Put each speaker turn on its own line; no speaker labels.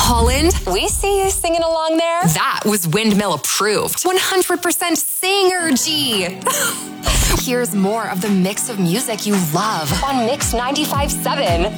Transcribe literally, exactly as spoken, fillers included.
Holland,
We see you singing along there.
that was Windmill approved. one hundred percent Singer-G. Here's more of the mix of music you love
On Mix ninety-five point seven.